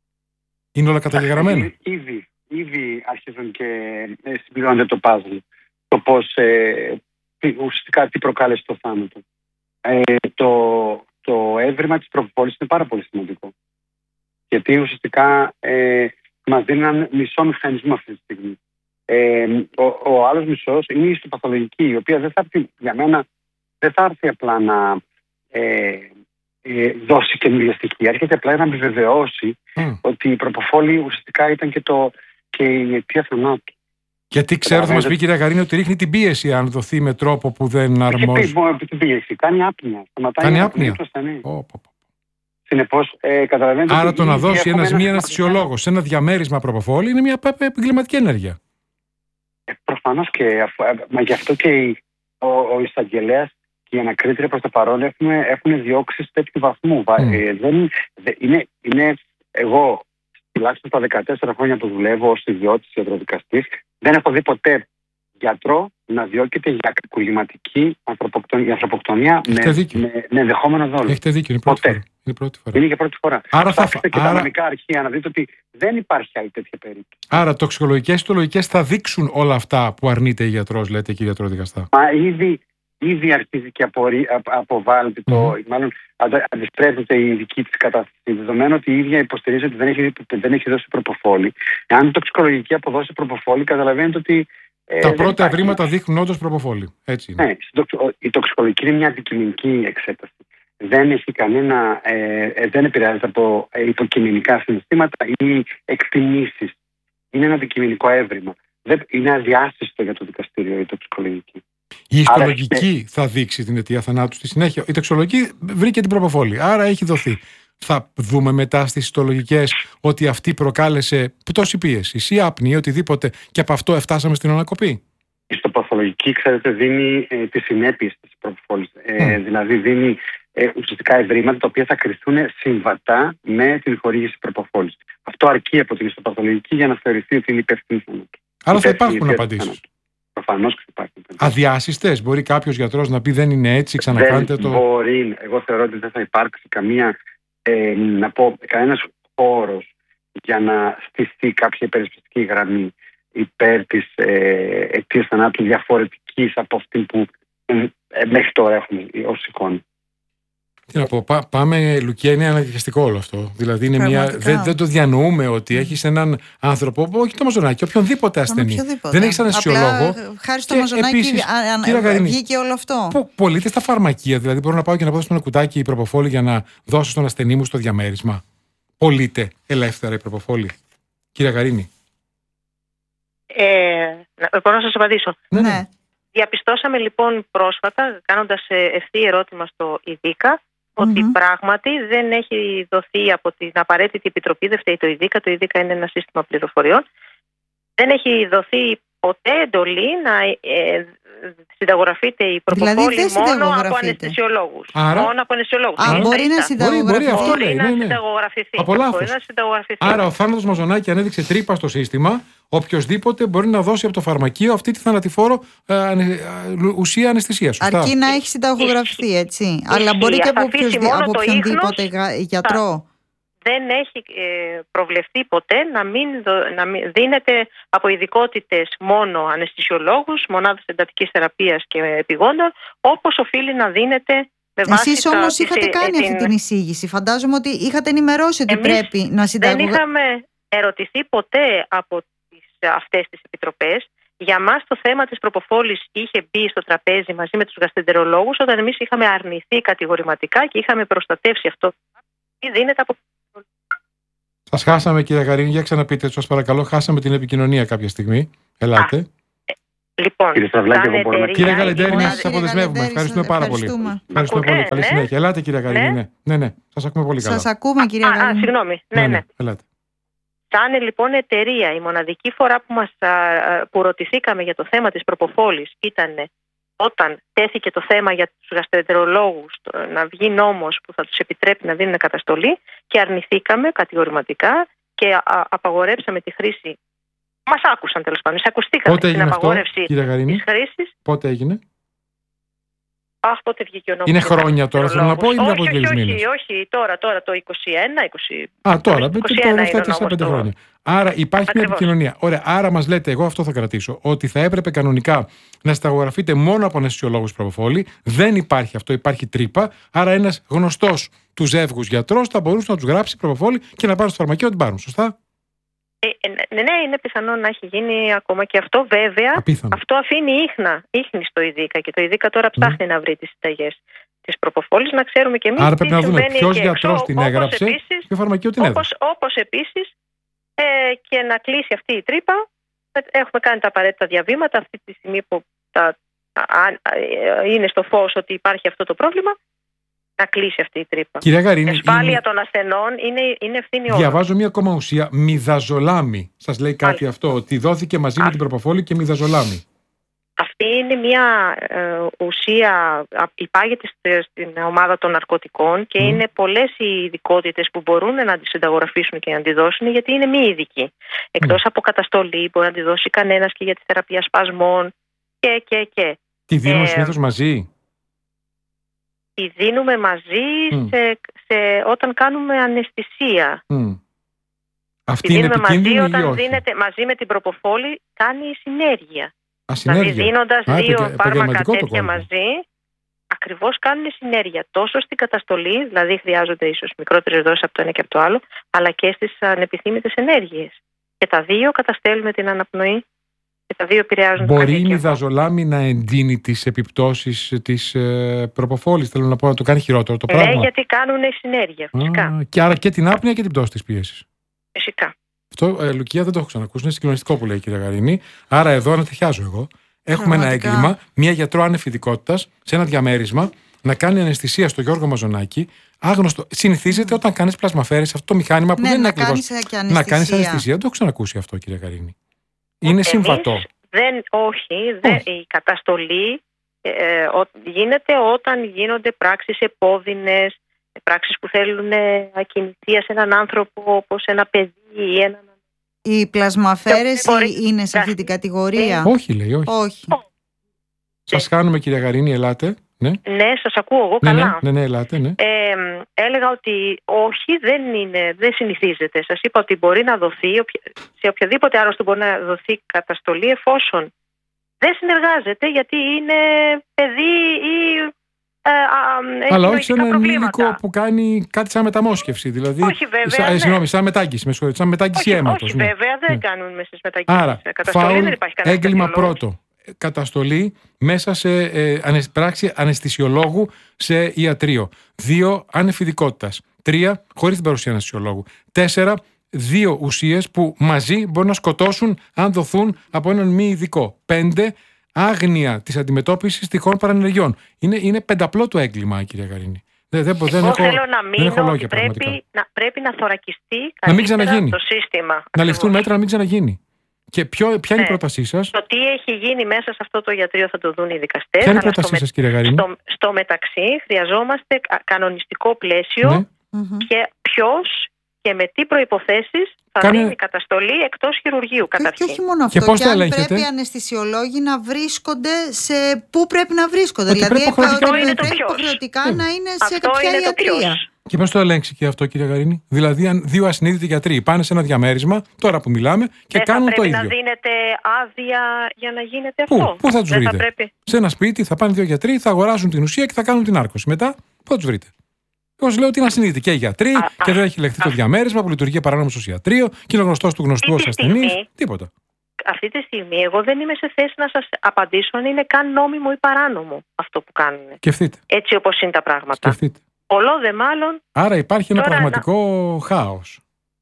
Speaker 1: Είναι όλα καταγεγραμμένα.
Speaker 4: Ήδη, ήδη αρχίζουν και ε, συμπληρώνεται το puzzle. Το πώς ε, τι- ουσιαστικά τι προκάλεσε το θάνατο. Ε, το, το έβριμα της προπόλησης είναι πάρα πολύ σημαντικό. Γιατί ουσιαστικά ε, μας δίνει έναν μισό μηχανισμό αυτή τη στιγμή. Ε, ο, ο άλλος μισός είναι η ιστοπαθολογική, η οποία δεν θα έρθει, για μένα δεν θα έρθει απλά να ε, ε, δώσει καινούργια στοιχεία. Έρχεται απλά να επιβεβαιώσει mm. ότι η προποφόλη ουσιαστικά ήταν και, το, και η αιτία θανάτου.
Speaker 1: Γιατί ξέρω, θα μας πει η κυρία Γαρίνη, ότι ρίχνει την πίεση αν δοθεί με τρόπο που δεν αρμόζει.
Speaker 4: Όχι την πίεση, κάνει άπνοια.
Speaker 1: Κάνει άπνοια.
Speaker 4: Συνεπώς, ε, καταλαβαίνετε.
Speaker 1: Άρα το να δώσει ένας μη αναισθησιολόγος σε ένα διαμέρισμα προποφόλη είναι μια επαγγελματική ενέργεια.
Speaker 4: Ε, προφανώς και. Μα γι' αυτό και ο, ο εισαγγελέας και η ανακρίτρια προς το παρόν έχουν, έχουν διώξει σε τέτοιου βαθμού. Mm. Ε, δεν, δε, είναι, είναι, εγώ, τουλάχιστον τα δεκατέσσερα χρόνια που δουλεύω ως ιδιώτης ιατροδικαστής, δεν έχω δει ποτέ γιατρό να διώκεται για κακουργηματική ανθρωποκτονία με, με, με ενδεχόμενο δόλο.
Speaker 1: Έχετε δίκιο, είναι πρώτη, φορά. είναι πρώτη φορά.
Speaker 4: Είναι και πρώτη φορά.
Speaker 1: Άρα θα
Speaker 4: και άρα... τα νομικά αρχεία να δείτε ότι δεν υπάρχει άλλη τέτοια περίπτωση.
Speaker 1: Άρα τοξικολογικές και ιστολογικές θα δείξουν όλα αυτά που αρνείται η γιατρός, λέτε, και η γιατροδικαστά.
Speaker 4: Μα ήδη, ήδη αρχίζει και απορρί, αποβάλλεται, το, mm. μάλλον αντιστρέφεται η δική της κατάσταση. Δεδομένου ότι η ίδια υποστηρίζει ότι δεν έχει, δεν έχει δώσει προποφόλη. Εάν η τοξικολογική αποδώσει προποφόλη, καταλαβαίνετε ότι.
Speaker 1: Τα ε, πρώτα ευρήματα δείχνουν όντως προποφόλη. Έτσι είναι.
Speaker 4: Ναι, η τοξικολογική είναι μια αντικειμενική εξέταση. Δεν έχει κανένα, ε, δεν επηρεάζεται από υποκειμενικά συναισθήματα ή εκτιμήσεις. Είναι ένα αντικειμενικό έβριμα. Δεν, είναι αδιάσυστο για το δικαστήριο η τοξικολογική.
Speaker 1: Η ιστολογική άρα, θα δείξει την αιτία θανάτου στη συνέχεια. Η τοξικολογική βρήκε την προποφόλη, άρα έχει δοθεί. Θα δούμε μετά στις ιστολογικές ότι αυτή προκάλεσε πτώση πίεση ή άπνη ή οτιδήποτε και από αυτό φτάσαμε στην ανακοπή.
Speaker 4: Η ιστοπαθολογική, ξέρετε, δίνει ε, τις συνέπειες της προποφόλης. Ε, mm. Δηλαδή δίνει ε, ουσιαστικά ευρήματα τα οποία θα κριθούν συμβατά με την χορήγηση προποφόλης. Αυτό αρκεί από την ιστοπαθολογική για να θεωρηθεί ότι είναι υπεύθυνη θανάτου.
Speaker 1: Άρα θα υπάρχουν απαντήσεις.
Speaker 4: Προφανώς και υπάρχουν.
Speaker 1: Αδιάσυστες, μπορεί κάποιος γιατρός να πει δεν είναι έτσι, ξανακάντε το.
Speaker 4: Μπορεί. Εγώ θεωρώ ότι δεν θα υπάρξει καμία. Ε, να πω, κανένας χώρος για να στηθεί κάποια υπερασπιστική γραμμή υπέρ της ε, αιτίας θανάτου διαφορετικής από αυτή που ε, μέχρι τώρα έχουμε ως εικόνα.
Speaker 1: Τι να πω, πά, πάμε, Λουκία, είναι αναγκαστικό όλο αυτό. Δηλαδή είναι μια, δεν, δεν το διανοούμε ότι mm. έχεις έναν άνθρωπο, όχι το Μαζονάκι, οποιονδήποτε ασθενή. Δεν έχεις αναισθησιολόγο.
Speaker 2: Χάρη στο Μαζονάκι βγήκε όλο αυτό.
Speaker 1: Πωλείται στα φαρμακεία, δηλαδή μπορώ να πάω και να δώσω ένα κουτάκι η προποφόλη για να δώσω στον ασθενή μου στο διαμέρισμα. Πωλείται ελεύθερα η προποφόλη. Κύριε Γαρίνη.
Speaker 3: Ε, μπορώ να σας απαντήσω.
Speaker 1: Ναι, ναι.
Speaker 3: Διαπιστώσαμε λοιπόν πρόσφατα, κάνοντας ευθύ ερώτημα στο ΙΔΙΚΑ, ότι mm-hmm. πράγματι δεν έχει δοθεί από την απαραίτητη επιτροπή, δεν φταίει το ΙΔΙΚΑ, το ΙΔΙΚΑ είναι ένα σύστημα πληροφοριών, δεν έχει δοθεί ποτέ εντολή να ε, συνταγογραφείται η προποφόλη δηλαδή μόνο από αναισθησιολόγους.
Speaker 1: Άρα...
Speaker 3: Μόνο από αναισθησιολόγους.
Speaker 2: Α, μπορεί να συνταγογραφηθεί.
Speaker 1: Μπορεί, μπορεί,
Speaker 3: μπορεί
Speaker 1: ναι,
Speaker 3: να
Speaker 1: ναι.
Speaker 3: συνταγογραφηθεί.
Speaker 1: Από λάθος. Άρα ο θάνατος Μαζονάκη ανέδειξε τρύπα στο σύστημα. Οποιοςδήποτε μπορεί να δώσει από το φαρμακείο αυτή τη θανατηφόρο ε, ε, ουσία αναισθησίας.
Speaker 2: Αρκεί να έχει συνταγογραφηθεί, έτσι. Ισχύει. Αλλά μπορεί και από, από οποιονδήποτε γιατρό.
Speaker 3: Θα... Δεν έχει ε, προβλεφθεί ποτέ να μην, δο, να μην δίνεται από ειδικότητες μόνο αναισθησιολόγους, μονάδες εντατικής θεραπείας και επιγόντων, όπως οφείλει να δίνεται με βάση.
Speaker 2: Εσείς όμως είχατε την, κάνει την... αυτή την εισήγηση. Φαντάζομαι ότι είχατε ενημερώσει ότι
Speaker 3: Εμείς
Speaker 2: πρέπει να συνταγογραφηθεί.
Speaker 3: Δεν είχαμε ερωτηθεί ποτέ από τις, αυτές τις επιτροπές. Για μας το θέμα της προποφόλης είχε μπει στο τραπέζι μαζί με τους γαστρεντερολόγους όταν εμείς είχαμε αρνηθεί κατηγορηματικά και είχαμε προστατεύσει αυτό που δίνεται από.
Speaker 1: Σας χάσαμε, κύριε Γαρίνη, για ξαναπείτε, σας παρακαλώ. Χάσαμε την επικοινωνία κάποια στιγμή. Ελάτε.
Speaker 3: Α, λοιπόν,
Speaker 4: κύριε Σταυλάκη, εγώ μπορώ να...
Speaker 1: Κύριε Γαλεντέρη, να σας αποδεσμεύουμε. Ευχαριστούμε πάρα πολύ. Ευχαριστούμε πολύ. Καλή συνέχεια. Ελάτε, κύριε Γαρίνη. Ναι, ναι, ναι. Σας ακούμε πολύ καλά.
Speaker 2: Σας ακούμε, κύριε Γαρίνη.
Speaker 3: Α, συγγνώμη. Ναι, ναι.
Speaker 1: Ελάτε.
Speaker 3: Σαν λοιπόν εταιρεία, η μοναδική φορά που, μας, που ρωτηθήκαμε για το θέμα της προποφόλης ήταν όταν τέθηκε το θέμα για τους γαστρεντερολόγους να βγει νόμος που θα τους επιτρέπει να δίνουν καταστολή και αρνηθήκαμε κατηγορηματικά και α, απαγορέψαμε τη χρήση. Μας άκουσαν τέλος πάντων, ακουστήκαμε στην απαγόρευση της χρήσης.
Speaker 1: Πότε έγινε?
Speaker 3: Αχ, πότε βγήκε ο νόμος.
Speaker 1: Είναι χρόνια τώρα, θέλω να πω, ή είναι από λίγες μήνες?
Speaker 3: Όχι, όχι, τώρα, τώρα το είκοσι ένα, είκοσι.
Speaker 1: Α, τώρα, με τέσσερα πέντε χρόνια. Άρα υπάρχει μια επικοινωνία. Ωραία, άρα μας λέτε, εγώ αυτό θα κρατήσω, ότι θα έπρεπε κανονικά να συνταγογραφείτε μόνο από αναισθησιολόγους προποφόλη. Δεν υπάρχει αυτό, υπάρχει τρύπα. Άρα ένας γνωστός του ζεύγους γιατρός θα μπορούσε να τους γράψει προποφόλη και να πάρουν στο φαρμακείο να την πάρουν. Σωστά?
Speaker 3: Ε, ναι, ναι, είναι πιθανό να έχει γίνει ακόμα και αυτό, βέβαια.
Speaker 1: Απίθανο.
Speaker 3: Αυτό αφήνει ίχνα, ίχνη στο ΙΔΙΚΑ και το ΙΔΙΚΑ τώρα ψάχνει mm. να βρει τις συνταγές της προποφόλης, να ξέρουμε και εμείς.
Speaker 1: Άρα πρέπει να δούμε ποιος γιατρός
Speaker 3: εξώ,
Speaker 1: την έγραψε
Speaker 3: επίσης,
Speaker 1: και φαρμακείο την έδωσε.
Speaker 3: Όπως, όπως επίσης ε, και να κλείσει αυτή η τρύπα. Έχουμε κάνει τα απαραίτητα διαβήματα αυτή τη στιγμή που τα, α, είναι στο φως ότι υπάρχει αυτό το πρόβλημα. Να κλείσει αυτή η τρύπα.
Speaker 1: Κυρία Γαρίνη,
Speaker 3: η ασφάλεια
Speaker 1: είναι...
Speaker 3: των ασθενών είναι, είναι ευθύνη όλων.
Speaker 1: Διαβάζω μία ακόμα ουσία, μιδαζολάμι. Σας λέει κάτι Άλλη. αυτό, ότι δόθηκε μαζί Α. με την προποφόλη και μιδαζολάμι.
Speaker 3: Αυτή είναι μία ε, ουσία, υπάγεται στην ομάδα των ναρκωτικών και mm. είναι πολλές οι ειδικότητες που μπορούν να τη συνταγογραφήσουν και να τη δώσουν, γιατί είναι μη ειδική. Εκτός mm. από καταστολή, μπορεί να τη δώσει κανένας και για τη θεραπεία σπασμών και και και.
Speaker 1: Τη δίνουμε ε, συνήθως μαζί?
Speaker 3: Τη δίνουμε μαζί mm. σε, σε, όταν κάνουμε αναισθησία.
Speaker 1: Mm. Αυτή είναι επικίνδυνη
Speaker 3: μαζί, όταν
Speaker 1: ή όχι?
Speaker 3: δίνεται μαζί με την προποφόλη, κάνει συνέργεια.
Speaker 1: Α, συνέργεια.
Speaker 3: Δηλαδή δίνοντας
Speaker 1: Α,
Speaker 3: δύο
Speaker 1: επαγε,
Speaker 3: φάρμακα τέτοια μαζί, ακριβώς κάνουν συνέργεια. Τόσο στην καταστολή, δηλαδή χρειάζονται ίσως μικρότερες δόσεις από το ένα και από το άλλο, αλλά και στις ανεπιθύμητες ενέργειες. Και τα δύο καταστέλνουν την αναπνοή. Και τα δύο επηρεάζουν.
Speaker 1: Μπορεί η μιδαζολάμι να εντείνει τις επιπτώσεις της ε, προποφόλης? Θέλω να πω, να το κάνει χειρότερο το πράγμα.
Speaker 3: Ναι, γιατί κάνουν συνέργεια, φυσικά.
Speaker 1: Α, και άρα και την άπνοια και την πτώση της πίεσης.
Speaker 3: Φυσικά.
Speaker 1: Αυτό, ε, Λουκία, δεν το έχω ξανακούσει. Είναι συγκλονιστικό που λέει η κυρία Γαρίνη. Άρα εδώ ανατριχιάζω εγώ. Έχουμε Πραγματικά. ένα έγκλημα, μία γιατρό άνευ ειδικότητας, σε ένα διαμέρισμα, να κάνει αναισθησία στο Γιώργο Μαζονάκη. Άγνωστο. Συνηθίζεται mm. όταν κάνεις πλασμαφέρες, αυτό το μηχάνημα που
Speaker 2: ναι,
Speaker 1: δεν είναι
Speaker 2: ακριβώς.
Speaker 1: Να κάνεις αναισθησία. Δεν το έχω ξανακούσει αυτό, κυρία Γαρίνη. Είναι Εμείς συμβατό.
Speaker 3: Δεν, όχι, δεν, όχι. Η καταστολή ε, ο, γίνεται όταν γίνονται πράξεις επώδυνες, πράξεις που θέλουν ακινητία σε έναν άνθρωπο, όπως ένα παιδί ή έναν...
Speaker 2: Η πλασμαφέρεση μπορεί... είναι σε αυτή την κατηγορία?
Speaker 1: Όχι, λέει, όχι.
Speaker 2: όχι.
Speaker 1: Σας κάνουμε, κυρία Γαρίνη, ελάτε. Ναι,
Speaker 3: ναι, σας ακούω εγώ
Speaker 1: ναι,
Speaker 3: καλά.
Speaker 1: Ναι, ναι, ναι, ελάτε, ναι.
Speaker 3: Ε, έλεγα ότι όχι, δεν, είναι, δεν συνηθίζεται. Σας είπα ότι μπορεί να δοθεί, σε οποιοδήποτε άρρωστο μπορεί να δοθεί καταστολή, εφόσον δεν συνεργάζεται, γιατί είναι παιδί ή ε, α, έχει
Speaker 1: αλλά όχι σε έναν
Speaker 3: προβλήματα.
Speaker 1: ήλικο που κάνει κάτι σαν μεταμόσχευση. Δηλαδή,
Speaker 3: όχι βέβαια,
Speaker 1: σαν,
Speaker 3: ναι.
Speaker 1: Συγγνώμη, σαν μετάγγιση, με συγχωρείτε, σαν μετάγγιση
Speaker 3: όχι,
Speaker 1: αίματος.
Speaker 3: Όχι
Speaker 1: ναι.
Speaker 3: βέβαια, δεν
Speaker 1: ναι.
Speaker 3: κάνουν μέσα στις μεταγγίσεις.
Speaker 1: Άρα,
Speaker 3: καταστολή
Speaker 1: φάουλ,
Speaker 3: δεν υπάρχει κανένα
Speaker 1: έγκλημα πρώτο. Καταστολή μέσα σε ε, πράξη αναισθησιολόγου σε ιατρείο. Δύο, άνευ ειδικότητας. Τρία, χωρίς την παρουσία αναισθησιολόγου. Τέσσερα, δύο ουσίες που μαζί μπορούν να σκοτώσουν αν δοθούν από έναν μη ειδικό. Πέντε, άγνοια της αντιμετώπισης τυχόν παρανεργειών. Είναι, είναι πενταπλό το έγκλημα, κυρία Γαρίνη. Δεν, δεν, δεν
Speaker 3: Εγώ
Speaker 1: έχω,
Speaker 3: θέλω να μείνω ότι
Speaker 1: πρέπει
Speaker 3: να, πρέπει να θωρακιστεί
Speaker 1: να μην ξαναγίνει.
Speaker 3: το σύστημα.
Speaker 1: Να ληφθούν μέτρα να μην ξαναγίνει. Και ποιο, ποια είναι
Speaker 3: ναι.
Speaker 1: η πρότασή σας?
Speaker 3: Το τι έχει γίνει μέσα σε αυτό το ιατρείο θα το δουν οι δικαστές.
Speaker 1: Ποια είναι η πρότασή σας, κύριε Γαρίνη?
Speaker 3: Στο, στο μεταξύ χρειαζόμαστε κανονιστικό πλαίσιο
Speaker 1: ναι.
Speaker 3: και ποιος και με τι προϋποθέσεις θα Κάνε... δίνει καταστολή εκτός χειρουργείου καταρχήν.
Speaker 2: Και όχι μόνο αυτό,
Speaker 1: και, πώς
Speaker 2: και αν
Speaker 1: ελέγχετε?
Speaker 2: Πρέπει οι αναισθησιολόγοι να βρίσκονται σε πού πρέπει να βρίσκονται.
Speaker 1: Ότι
Speaker 2: δηλαδή
Speaker 1: πρέπει
Speaker 2: πρέπει,
Speaker 1: πρέπει
Speaker 2: υποχρεωτικά
Speaker 1: ναι.
Speaker 2: να είναι σε
Speaker 3: αυτό
Speaker 2: κάποια
Speaker 3: είναι
Speaker 2: ιατρία.
Speaker 1: Και πώς το ελέγξει και αυτό, κύριε Γαρίνη? Δηλαδή, αν δύο ασυνείδητοι γιατροί πάνε σε ένα διαμέρισμα, τώρα που μιλάμε, και
Speaker 3: δεν
Speaker 1: κάνουν το ίδιο.
Speaker 3: Δεν θα πρέπει να δίνετε άδεια για να γίνεται
Speaker 1: πού,
Speaker 3: αυτό?
Speaker 1: Πού θα τους
Speaker 3: δεν
Speaker 1: βρείτε?
Speaker 3: Θα πρέπει...
Speaker 1: Σε ένα σπίτι θα πάνε δύο γιατροί, θα αγοράσουν την ουσία και θα κάνουν την άρκωση. Μετά, πού θα τους βρείτε? Εγώ λέω ότι είναι ασυνείδητοι και οι γιατροί α, και α, δεν έχει ελεγχθεί α, το διαμέρισμα που λειτουργεί παράνομο στο ιατρείο και είναι γνωστός του γνωστού ως ασθενής. Τίποτα.
Speaker 3: Αυτή τη στιγμή εγώ δεν είμαι σε θέση να σας απαντήσω αν είναι καν νόμιμο ή παράνομο αυτό που κάνουν.
Speaker 1: Σκεφτείτε.
Speaker 3: Έτσι όπως είναι τα πράγματα.
Speaker 1: Σκεφτείτε.
Speaker 3: Πολλό δε μάλλον.
Speaker 1: Άρα υπάρχει ένα
Speaker 3: τώρα
Speaker 1: πραγματικό να... χάος.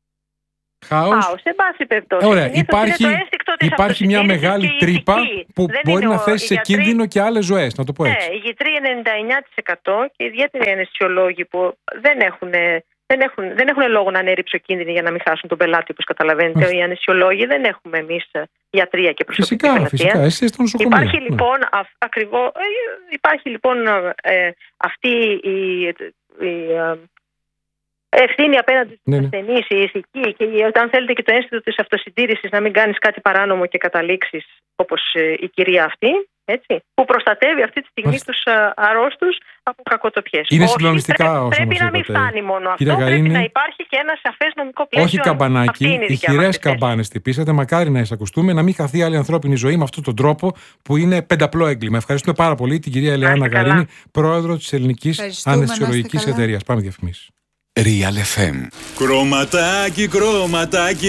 Speaker 1: Χάος.
Speaker 3: Χάος, σε πάση περιπτώσει.
Speaker 1: Ωραία, υπάρχει, υπάρχει μια μεγάλη τρύπα που δεν μπορεί να θέσει σε γιατροί... κίνδυνο και άλλες ζωές, να το πω έτσι.
Speaker 3: Ναι, οι γιατροί ενενήντα εννιά τοις εκατό και ιδιαίτερα οι αναισθησιολόγοι που δεν έχουν, δεν έχουν, δεν έχουν λόγο να είναι ρυψοκίνδυνοι για να μην χάσουν τον πελάτη, όπως καταλαβαίνετε. Mm. Οι αναισθησιολόγοι δεν έχουμε εμείς ιατρία και προσωπική
Speaker 1: φυσικά,
Speaker 3: πελατεία.
Speaker 1: Φυσικά, εσείς είστε νοσοκομείο.
Speaker 3: Υπάρχει λοιπόν, α, ακριβώς, υπάρχει, λοιπόν ε, αυτή η... η ευθύνη απέναντι στους
Speaker 1: ναι, ναι.
Speaker 3: ασθενείς, η ηθική και η, όταν θέλετε και το αίσθητο της αυτοσυντήρησης να μην κάνεις κάτι παράνομο και καταλήξεις όπως ε, η κυρία αυτή, έτσι, που προστατεύει αυτή τη στιγμή Άς... τους α, αρρώστους από κακοτοπιές.
Speaker 1: Είναι συγκλονιστικά
Speaker 3: πρέπει,
Speaker 1: όσο
Speaker 3: πρέπει
Speaker 1: μας
Speaker 3: να μην
Speaker 1: είπατε.
Speaker 3: Φτάνει μόνο αυτό,
Speaker 1: Γαρίνη,
Speaker 3: πρέπει να υπάρχει και ένα σαφές νομικό πλαίσιο.
Speaker 1: Όχι καμπανάκι, ηχηρές καμπάνες τυπήσατε, μακάρι να εισακουστούμε, να μην χαθεί άλλη ανθρώπινη ζωή με αυτόν τον τρόπο που είναι πενταπλό έγκλημα. Ευχαριστούμε πάρα πολύ την κυρία Ελεάνα Γαρίνη, πρόεδρο της Ελληνικής Αναισθησιολογικής Εταιρείας. Πάμε διαφημίσεις.
Speaker 5: Real εφ εμ. Κρωματάκι, κρωματάκι,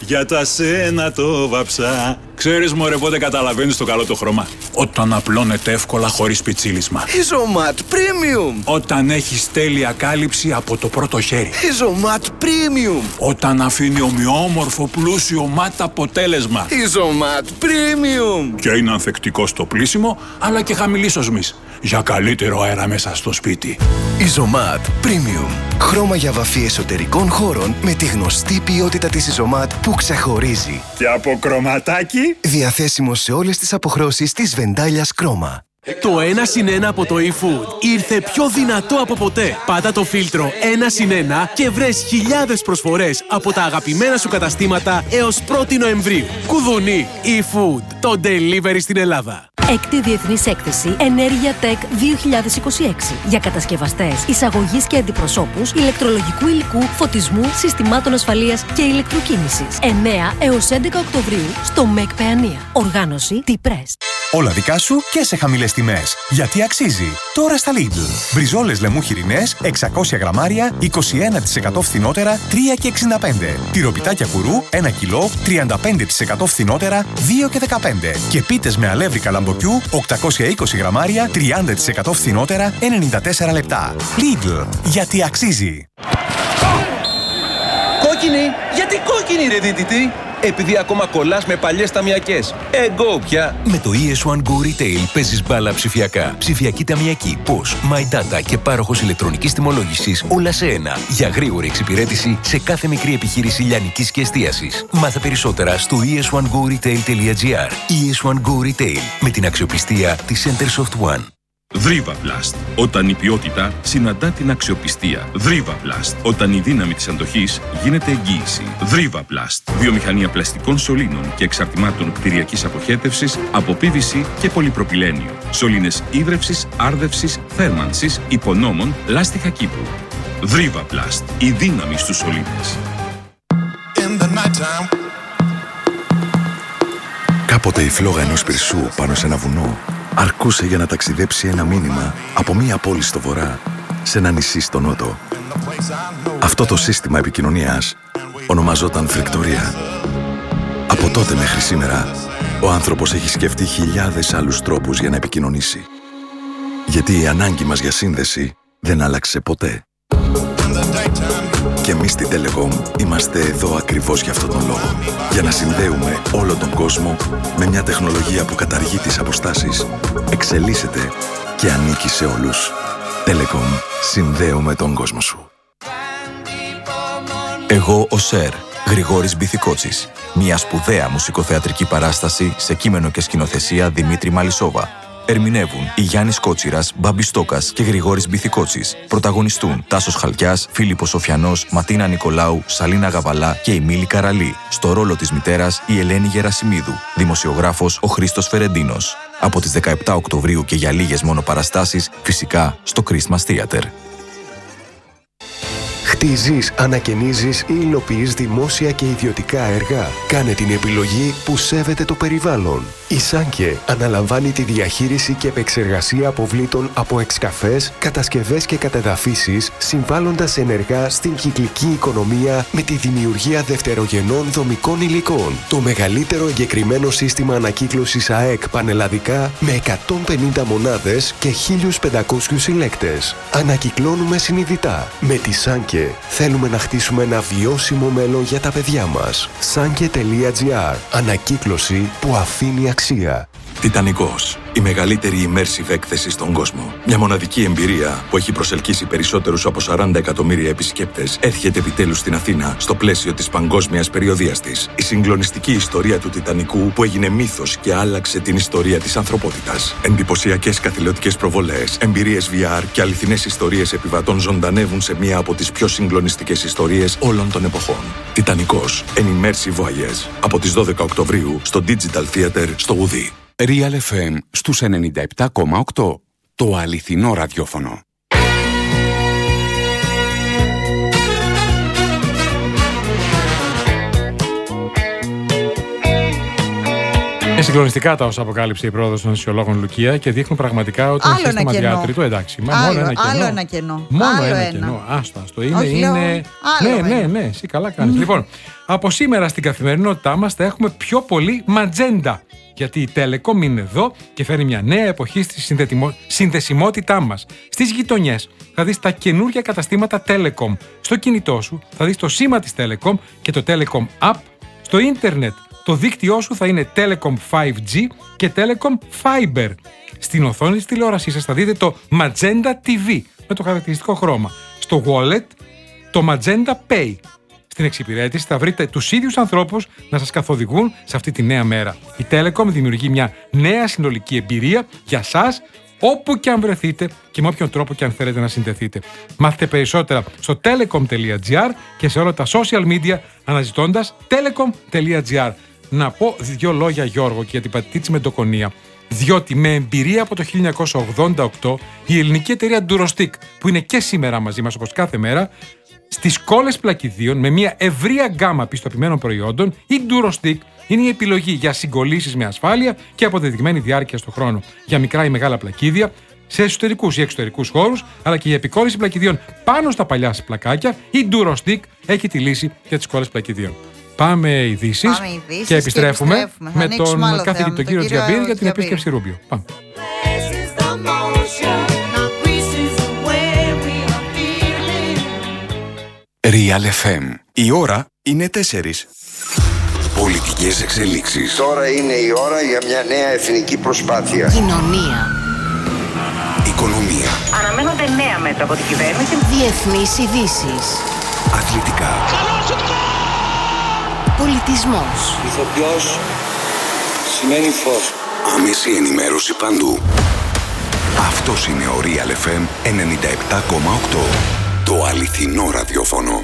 Speaker 5: Για τα σένα το βαψά. Ξέρεις μωρέ πότε καταλαβαίνεις το καλό το χρώμα? Όταν απλώνεται εύκολα χωρίς πιτσίλισμα.
Speaker 6: Ιζωμάτ Premium.
Speaker 5: Όταν έχεις τέλεια κάλυψη από το πρώτο χέρι.
Speaker 6: Ιζωμάτ Premium.
Speaker 5: Όταν αφήνει ομοιόμορφο πλούσιο μάτ αποτέλεσμα.
Speaker 6: Ιζωμάτ Premium.
Speaker 5: Και είναι ανθεκτικό στο πλύσιμο αλλά και χαμηλής οσμής. Για καλύτερο αέρα μέσα στο σπίτι.
Speaker 6: Ιζωμάτ Premium. Χρώμα για βαφή εσωτερικών χώρων με τη γνωστή ποιότητα της Ιζωμάτ που ξεχωρίζει.
Speaker 5: Και από κρωματάκι.
Speaker 6: Διαθέσιμο σε όλες τις αποχρώσεις της βεντάλιας Κρόμα.
Speaker 7: Το ένα συν ένα από το eFood ήρθε πιο δυνατό από ποτέ. Πάτα το φίλτρο ένα συν ένα και βρες χιλιάδες προσφορές από τα αγαπημένα σου καταστήματα έως πρώτη Νοεμβρίου. Κουδουνί eFood, το delivery στην Ελλάδα.
Speaker 8: Έκτη Διεθνής Έκθεση Ενέργεια Tech δύο χιλιάδες είκοσι έξι για κατασκευαστές, εισαγωγής και αντιπροσώπους, ηλεκτρολογικού υλικού, φωτισμού, συστημάτων ασφαλείας και ηλεκτροκίνησης. εννέα έως έντεκα Οκτωβρίου στο ΜΕΚ Παιανία. Οργάνωση T-Press.
Speaker 9: Όλα δικά σου και σε χαμηλές τιμές. Γιατί αξίζει. Τώρα στα Lidl. Μπριζόλες λεμού χοιρινές, εξακόσια γραμμάρια, είκοσι ένα τοις εκατό φθηνότερα, τρία και εξήντα πέντε. Τυροπιτάκια κουρού, ένα κιλό, τριάντα πέντε τοις εκατό φθηνότερα, δύο και δεκαπέντε. Και πίτες με αλεύρι καλαμποκιού, οκτακόσια είκοσι γραμμάρια, τριάντα τοις εκατό φθηνότερα, ενενήντα τέσσερα λεπτά. Lidl. Γιατί αξίζει.
Speaker 10: Κόκκινη! Γιατί κόκκινη ρε δίτητη! Επειδή ακόμα κολλάς με παλιές ταμιακές. Εγώ πια!
Speaker 11: Με το ι ες one Go Retail παίζεις μπάλα ψηφιακά. Ψηφιακή ταμιακή, Posh, My Data και πάροχος ηλεκτρονικής τιμολόγησης όλα σε ένα. Για γρήγορη εξυπηρέτηση σε κάθε μικρή επιχείρηση λιανικής και εστίασης. Μάθε περισσότερα στο ι ες one go retail τελεία gr. ι ες one Go Retail με την αξιοπιστία της Centersoft One.
Speaker 12: Δρίβα-Πλαστ. Όταν η ποιότητα συναντά την αξιοπιστία. Δρίβα-Πλαστ. Όταν η δύναμη της αντοχής γίνεται εγγύηση. Δρίβα-Πλαστ. Βιομηχανία πλαστικών σωλήνων και εξαρτημάτων κτηριακής αποχέτευσης από πι βι σι και πολυπροπυλένιο. Σωλήνες ίδρευσης, άρδευσης, θέρμανσης, υπονόμων, λάστιχα κήπου. Δρίβα-Πλαστ. Η δύναμη στους σωλήνες.
Speaker 13: Κάποτε η φλόγα ενός πυρσού πάνω σε ένα βουνό αρκούσε για να ταξιδέψει ένα μήνυμα από μία πόλη στο βορρά σε ένα νησί στο νότο. Αυτό το σύστημα επικοινωνίας ονομαζόταν φρικτορία. Από τότε μέχρι σήμερα, ο άνθρωπος έχει σκεφτεί χιλιάδες άλλους τρόπους για να επικοινωνήσει. Γιατί η ανάγκη μας για σύνδεση δεν άλλαξε ποτέ. Και εμείς στην Telecom είμαστε εδώ ακριβώς για αυτόν τον λόγο. Για να συνδέουμε όλο τον κόσμο με μια τεχνολογία που καταργεί τις αποστάσεις, εξελίσσεται και ανήκει σε όλους. Telecom. Συνδέουμε τον κόσμο σου.
Speaker 11: Εγώ ο Σερ, Γρηγόρης Μπιθικότσης. Μια σπουδαία μουσικοθεατρική παράσταση σε κείμενο και σκηνοθεσία Δημήτρη Μαλισσόβα. Ερμηνεύουν η Γιάννης Κότσιρας, Μπάμπης Στόκας και Γρηγόρης Μπιθικότσης. Πρωταγωνιστούν Τάσος Χαλκιάς, Φίλιππος Σοφιανός, Ματίνα Νικολάου, Σαλίνα Γαβαλά και η Μίλη Καραλή. Στο ρόλο της μητέρας η Ελένη Γερασιμίδου. Δημοσιογράφος ο Χρήστος Φερεντίνος. Από τις δεκαεπτά Οκτωβρίου και για λίγες μόνο παραστάσεις, φυσικά στο Christmas Theater.
Speaker 14: Χτίζεις, ανακαινίζεις ή υλοποιείς δημόσια και ιδιωτικά έργα. Κάνε την επιλογή που σέβεται το περιβάλλον. Η Σάνκε αναλαμβάνει τη διαχείριση και επεξεργασία αποβλήτων από εξκαφές, κατασκευές και κατεδαφίσεις, συμβάλλοντας ενεργά στην κυκλική οικονομία με τη δημιουργία δευτερογενών δομικών υλικών. Το μεγαλύτερο εγκεκριμένο σύστημα ανακύκλωσης ΑΕΚ πανελλαδικά με εκατόν πενήντα μονάδες και χίλιους πεντακόσιους συλλέκτες. Ανακυκλώνουμε συνειδητά. Με τη Σάνκε θέλουμε να χτίσουμε ένα βιώσιμο μέλλον για τα παιδιά μας. Sanke τελεία gr. Ανακύκλωση που αφήνει αξία.
Speaker 13: Τιτανικός. Η μεγαλύτερη immersive έκθεση στον κόσμο. Μια μοναδική εμπειρία που έχει προσελκύσει περισσότερους από σαράντα εκατομμύρια επισκέπτες έρχεται επιτέλους στην Αθήνα στο πλαίσιο της παγκόσμιας περιοδείας της. Η συγκλονιστική ιστορία του Τιτανικού που έγινε μύθος και άλλαξε την ιστορία της ανθρωπότητας. Εντυπωσιακές καθηλωτικές προβολές, εμπειρίες βι αρ και αληθινές ιστορίες επιβατών ζωντανεύουν σε μία από τις πιο συγκλονιστικές ιστορίες όλων των εποχών. Τιτανικός. An immersive voyage. Από τις δώδεκα Οκτωβρίου στο Digital Theater στο Ουδί.
Speaker 15: Real εφ εμ στους ενενήντα επτά κόμμα οκτώ. Το αληθινό ραδιόφωνο.
Speaker 1: Είναι συγκλονιστικά τα όσα αποκάλυψε η πρόοδος των αισθησιολόγων Λουκία και δείχνουν πραγματικά ότι
Speaker 2: άλλο
Speaker 1: είναι σύστημα διάτριτο. Εντάξει, μα
Speaker 2: άλλο,
Speaker 1: μόνο ένα κενό.
Speaker 2: Άλλο ένα κενό.
Speaker 1: Μόνο
Speaker 2: άλλο
Speaker 1: ένα,
Speaker 2: ένα
Speaker 1: κενό. Άστα, το είναι.
Speaker 2: Όχι,
Speaker 1: είναι...
Speaker 2: Λέω,
Speaker 1: ναι, ναι, ναι, εσύ καλά κάνεις. Mm. Λοιπόν, από σήμερα στην καθημερινότητά μας θα έχουμε πιο πολύ ματζέντα. Γιατί η Telecom είναι εδώ και φέρνει μια νέα εποχή στη συνδετιμο... συνδεσιμότητά μας. Στις γειτονιές θα δεις τα καινούργια καταστήματα Telecom. Στο κινητό σου θα δεις το σήμα της Telecom και το Telecom App. Στο ίντερνετ το δίκτυό σου θα είναι Telecom φάιβ τζι και Telecom Fiber. Στην οθόνη της τηλεόρασής σας θα δείτε το Magenta τι βι με το χαρακτηριστικό χρώμα. Στο wallet το Magenta Pay. Στην εξυπηρέτηση θα βρείτε τους ίδιους ανθρώπους να σας καθοδηγούν σε αυτή τη νέα μέρα. Η Telecom δημιουργεί μια νέα συνολική εμπειρία για σας όπου και αν βρεθείτε και με όποιον τρόπο και αν θέλετε να συνδεθείτε. Μάθετε περισσότερα στο telecom τελεία gr και σε όλα τα social media αναζητώντας telecom τελεία gr. Να πω δύο λόγια, Γιώργο, και για την πατητή μεντοκονία. Διότι με εμπειρία από το χίλια εννιακόσια ογδόντα οκτώ η ελληνική εταιρεία Durostic, που είναι και σήμερα μαζί μας όπως κάθε μέρα, στις κόλλες πλακιδίων με μια ευρεία γκάμα πιστοποιημένων προϊόντων, η Durostic είναι η επιλογή για συγκολλήσεις με ασφάλεια και αποδεδειγμένη διάρκεια στον χρόνο. Για μικρά ή μεγάλα πλακίδια, σε εσωτερικούς ή εξωτερικούς χώρους, αλλά και η επικόλληση πλακιδίων πάνω στα παλιά πλακάκια, η Durostic έχει τη λύση για τις κόλλες πλακιδίων. Πάμε ειδήσεις και, και επιστρέφουμε με τον καθηγητή, τον κύριο Τζιαμπίρη, για την επίσκεψη Ρούμπιο. Πάμε.
Speaker 15: Real εφ εμ. Η ώρα είναι τέσσερις. Πολιτικές εξελίξεις.
Speaker 16: Τώρα είναι η ώρα για μια νέα εθνική προσπάθεια.
Speaker 8: Κοινωνία.
Speaker 15: Οικονομία.
Speaker 17: Αναμένονται νέα μέτρα από την κυβέρνηση.
Speaker 8: Διεθνείς ειδήσεις.
Speaker 15: Αθλητικά.
Speaker 8: Πολιτισμός.
Speaker 16: Ηθοποιός σημαίνει φως.
Speaker 15: Άμεση ενημέρωση παντού. Αυτός είναι ο Real εφ εμ ενενήντα επτά κόμμα οκτώ. Το αληθινό ραδιόφωνο.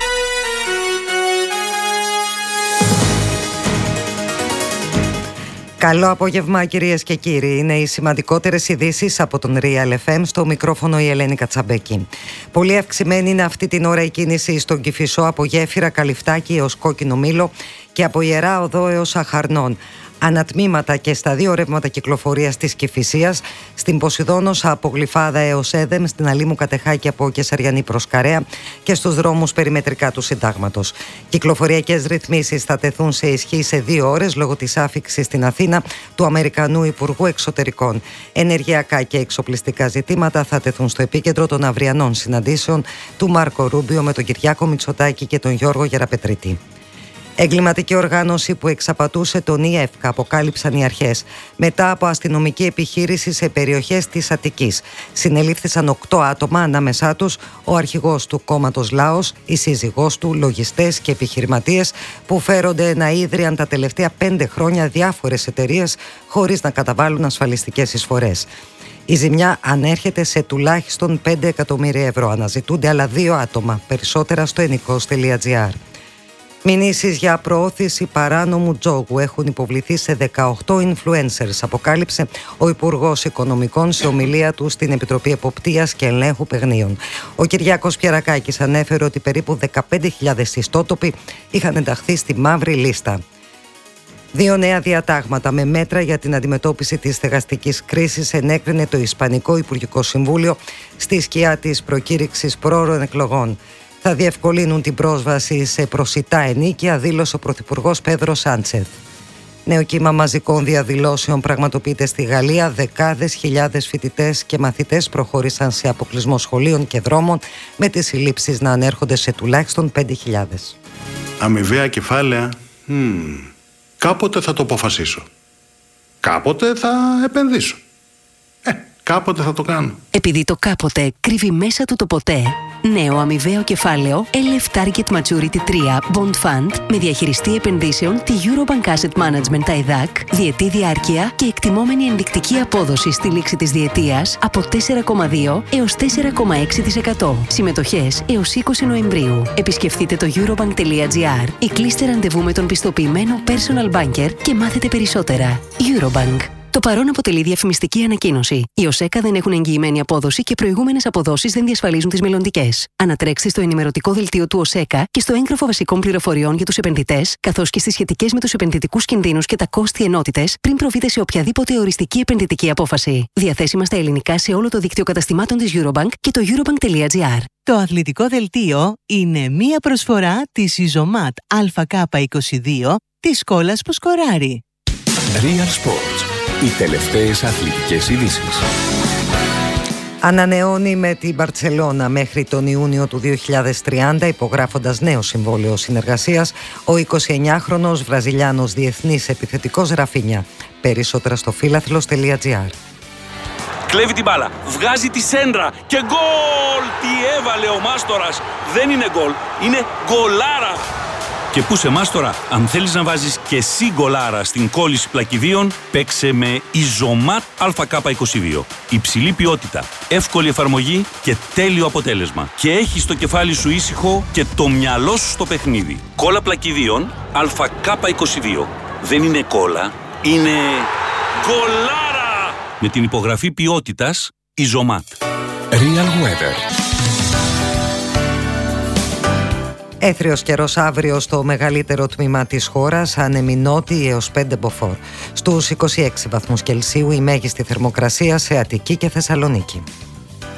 Speaker 18: Καλό απόγευμα, κυρίες και κύριοι. Είναι οι σημαντικότερες ειδήσεις από τον Real εφ εμ. Στο μικρόφωνο η Ελένη Κατσαμπέκη. Πολύ αυξημένη είναι αυτή την ώρα η κίνηση στον Κηφισό από Γέφυρα, Καλυφτάκι έως Κόκκινο Μήλο και από Ιερά Οδό έως Αχαρνών. Ανατμήματα και στα δύο ρεύματα κυκλοφορίας της Κηφισίας, στην Ποσειδώνος από Γλυφάδα έως Έδεμ, στην Αλήμου Κατεχάκη από Κεσαριανή προς Καρέα και στους δρόμους περιμετρικά του Συντάγματος. Κυκλοφοριακές ρυθμίσεις θα τεθούν σε ισχύ σε δύο ώρες λόγω της άφιξης στην Αθήνα του Αμερικανού Υπουργού Εξωτερικών. Ενεργειακά και εξοπλιστικά ζητήματα θα τεθούν στο επίκεντρο των αυριανών συναντήσεων του Μάρκο Ρούμπιο με τον Κυριάκο Μητσοτάκη και τον Γιώργο Γεραπετρίτη. Εγκληματική οργάνωση που εξαπατούσε τον ΙΕΦΚΑ, αποκάλυψαν οι αρχές. Μετά από αστυνομική επιχείρηση σε περιοχές της Αττικής, συνελήφθησαν οκτώ άτομα, ανάμεσά τους ο αρχηγός του κόμματος Λάος, η σύζυγός του, λογιστές και επιχειρηματίες που φέρονται να ίδρυαν τα τελευταία πέντε χρόνια διάφορες εταιρείες χωρίς να καταβάλουν ασφαλιστικές εισφορές. Η ζημιά ανέρχεται σε τουλάχιστον πέντε εκατομμύρια ευρώ. Αναζητούνται άλλα δύο άτομα, περισσότερα στο ενικός τελεία τζι άρ. Μηνύσεις για προώθηση παράνομου τζόγου έχουν υποβληθεί σε δεκαοκτώ influencers, αποκάλυψε ο Υπουργός Οικονομικών σε ομιλία του στην Επιτροπή Εποπτείας και Ελέγχου Παιγνίων. Ο Κυριάκος Πιερακάκης ανέφερε ότι περίπου δεκαπέντε χιλιάδες ιστότοποι είχαν ενταχθεί στη μαύρη λίστα. Δύο νέα διατάγματα με μέτρα για την αντιμετώπιση της στεγαστικής κρίσης ενέκρινε το Ισπανικό Υπουργικό Συμβούλιο στη σκιά της προκήρυξης πρόωρων εκλογών. Θα διευκολύνουν την πρόσβαση σε προσιτά ενίκια, δήλωσε ο Πρωθυπουργός Πέδρο Σάντσεθ. Νέο κύμα μαζικών διαδηλώσεων πραγματοποιείται στη Γαλλία. Δεκάδες χιλιάδες φοιτητές και μαθητές προχώρησαν σε αποκλεισμό σχολείων και δρόμων, με τις συλλήψεις να ανέρχονται σε τουλάχιστον πέντε χιλιάδες.
Speaker 19: Αμοιβαία κεφάλαια. Hmm. Κάποτε θα το αποφασίσω. Κάποτε θα επενδύσω. Ε, κάποτε θα το κάνω.
Speaker 8: Επειδή το κάποτε κρύβει μέσα του το ποτέ. Νέο αμοιβαίο κεφάλαιο ελ εφ Target Maturity τρία Bond Fund με διαχειριστή επενδύσεων τη Eurobank Asset Management τα ΕΔΑΚ, διετή διάρκεια και εκτιμόμενη ενδεικτική απόδοση στη λήξη της διετίας από τέσσερα κόμμα δύο έως τέσσερα κόμμα έξι τοις εκατό. Συμμετοχές έως είκοσι Νοεμβρίου. Επισκεφτείτε το eurobank τελεία τζι άρ ή κλείστε ραντεβού με τον πιστοποιημένο personal banker και μάθετε περισσότερα. Eurobank. Το
Speaker 20: Το παρόν αποτελεί διαφημιστική ανακοίνωση. Οι ΟΣΕΚΑ δεν έχουν εγγυημένη απόδοση και προηγούμενες αποδόσεις δεν διασφαλίζουν τις μελλοντικές. Ανατρέξτε στο ενημερωτικό δελτίο του ΟΣΕΚΑ και στο έγγραφο βασικών πληροφοριών για τους επενδυτές, καθώς και στις σχετικές με τους επενδυτικούς κινδύνους και τα κόστη ενότητες, πριν προβείτε σε οποιαδήποτε οριστική επενδυτική απόφαση. Διαθέσιμα στα ελληνικά σε όλο το δίκτυο καταστημάτων της Eurobank και το eurobank τελεία gr.
Speaker 21: Το αθλητικό δελτίο είναι μία προσφορά της Ιζωμάτ Α Κ είκοσι δύο της κόλλας που σκοράρει.
Speaker 14: Real Sports. Οι τελευταίες αθλητικές ειδήσεις.
Speaker 18: Ανανεώνει με την Μπαρτσελώνα μέχρι τον Ιούνιο του δύο χιλιάδες τριάντα, υπογράφοντας νέο συμβόλαιο συνεργασίας, ο εικοσιεννιάχρονος Βραζιλιάνος διεθνής επιθετικός Ραφίνια. Περισσότερα στο φίλαθλος τελεία gr.
Speaker 22: Κλέβει την μπάλα, βγάζει τη σέντρα και γκολ! Τι έβαλε ο Μάστορας! Δεν είναι γκολ, είναι γκολάρα! Και πού σε Μάστορα, αν θέλεις να βάζεις και εσύ γκολάρα στην κόλληση πλακιδίων, παίξε με Ιζωμάτ Α Κ είκοσι δύο. Υψηλή ποιότητα, εύκολη εφαρμογή και τέλειο αποτέλεσμα. Και έχεις το κεφάλι σου ήσυχο και το μυαλό σου στο παιχνίδι. Κόλλα πλακιδίων Α Κ είκοσι δύο. Δεν είναι κόλλα, είναι γκολάρα! Με την υπογραφή ποιότητας Ιζωμάτ.
Speaker 14: Real Weather.
Speaker 18: Έθριος καιρός αύριο στο μεγαλύτερο τμήμα της χώρας, άνεμη νότι έως πέντε μποφόρ. Στους είκοσι έξι βαθμούς Κελσίου η μέγιστη θερμοκρασία σε Αττική και Θεσσαλονίκη.